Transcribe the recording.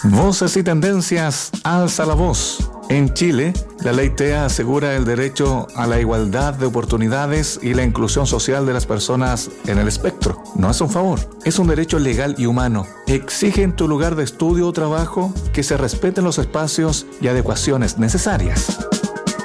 Voces y tendencias, alza la voz. En Chile, la ley TEA asegura el derecho a la igualdad de oportunidades y la inclusión social de las personas en el espectro. No es un favor, es un derecho legal y humano. Exige en tu lugar de estudio o trabajo que se respeten los espacios y adecuaciones necesarias.